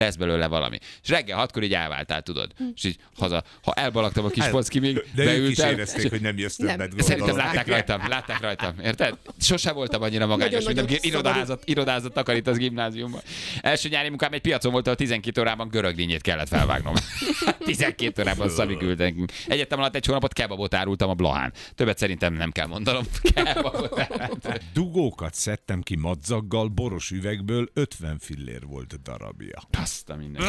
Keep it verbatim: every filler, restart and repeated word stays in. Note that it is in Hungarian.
lesz belőle valami. És reggel hatkor így elváltál, tudod. És így haza, ha elbalagtam a kis pocki, még de beültem. ők is érezték, hogy nem jössz többet. Szerintem látták rajtam, látták rajtam, érted? Sose voltam annyira magányos, mint amikor irodázat, irodázat takarítasz gimnáziumban. Első nyári munkám egy piacon volt, ahol tizenkét órában göröglényét kellett felvágnom. tizenkét órában Szabi küldtek. Egyetem alatt egy hónapot kebabot árultam a Blahán. Többet szerintem nem kell mondanom. Kebabot. Dugókat szedtem ki madzaggal, boros üvegből, ötven fillér volt darabja. Azt a minden.